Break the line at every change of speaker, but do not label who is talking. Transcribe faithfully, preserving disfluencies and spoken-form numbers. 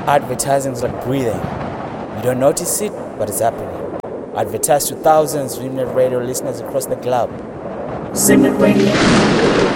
Advertising is like breathing. You don't notice it, but it's happening. Advertise to thousands of Simnet Radio listeners across the globe. Simnet Radio.